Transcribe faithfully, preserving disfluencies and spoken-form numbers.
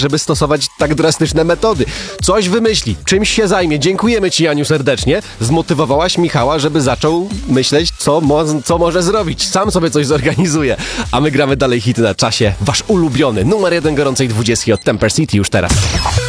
żeby stosować tak drastyczne metody. Coś wymyśli, czymś się zajmie. Dziękujemy ci, Janiu, serdecznie. Zmotywowałaś Michała, żeby zaczął myśleć, co, mo- co może zrobić. Sam sobie coś zorganizuje. A my gramy dalej hity na czasie. Wasz ulubiony numer jeden gorącej dwudziestki od Temper City już teraz.